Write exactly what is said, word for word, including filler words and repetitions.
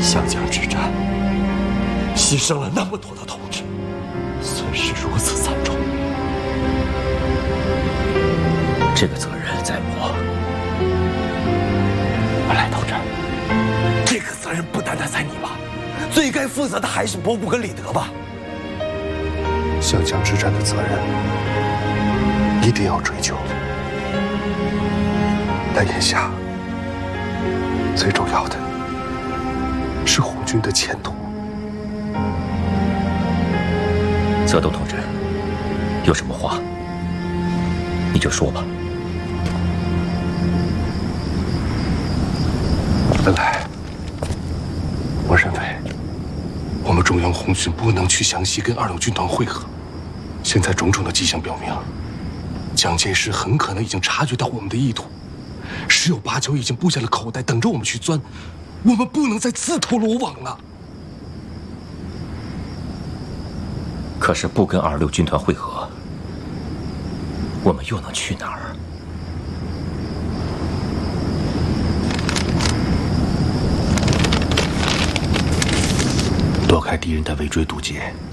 湘江之战，牺牲了那么多的同志，损失如此惨重， 这个责任在我。 来，同志，这个责任不单单在你吧？最该负责的还是伯古跟李德吧？ 湘江之战的责任一定要追究，但眼下最重要的是红军的前途。 泽东同志，有什么话你就说吧。 本来我认为我们中央红军不能去湘西跟二六军团会合，现在种种的迹象表明，蒋介石很可能已经察觉到我们的意图，十有八九已经布下了口袋，等着我们去钻。我们不能再自投罗网了。 可是不跟二六军团会合，我们又能去哪儿？ 躲开敌人的围追堵截，